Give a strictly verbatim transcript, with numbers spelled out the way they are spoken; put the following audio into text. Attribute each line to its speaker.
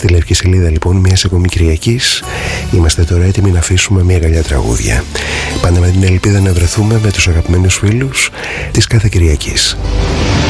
Speaker 1: Στη Λευκή Σελίδα λοιπόν μιας ακόμη Κυριακής είμαστε τώρα έτοιμοι να αφήσουμε μια αγκαλιά τραγούδια. Πάντα με την ελπίδα να βρεθούμε με τους αγαπημένους φίλους της κάθε Κυριακής.